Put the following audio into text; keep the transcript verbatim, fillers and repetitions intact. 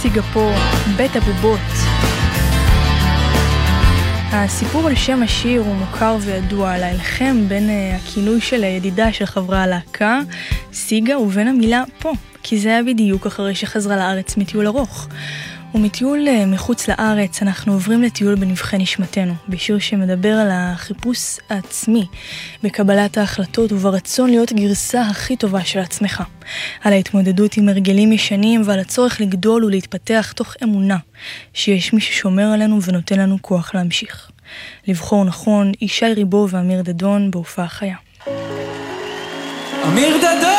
סיגה פה, בית הבובות. הסיפור על שם השיר הוא מוכר וידוע, להלחם בין הכינוי של הידידה של חברה הלהקה, סיגה, ובין המילה פה, כי זה היה בדיוק אחרי שחזרה לארץ מטיול ארוך. ומטיול מחוץ לארץ אנחנו עוברים לטיול בנבחי נשמתנו, בשיר שמדבר על החיפוש העצמי, בקבלת ההחלטות וברצון להיות גרסה הכי טובה של עצמך. על ההתמודדות עם הרגלים ישנים ועל הצורך לגדול ולהתפתח תוך אמונה, שיש מי ששומר עלינו ונותן לנו כוח להמשיך. לבחור נכון, ישי ריבו ואמיר דדון בהופעה חיה. אמיר דדון!